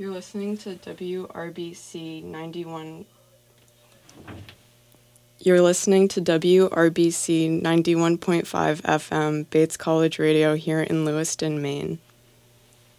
You're listening to WRBC 91. You're listening to WRBC 91.5 FM, Bates College Radio here in Lewiston, Maine.